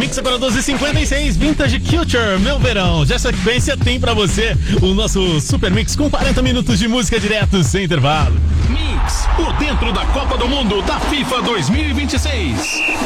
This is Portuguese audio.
Mix agora 12h56, Vintage Culture, meu verão. Já essa sequência tem pra você o nosso Super Mix com 40 minutos de música direto, sem intervalo. Mix, por dentro da Copa do Mundo da FIFA 2026.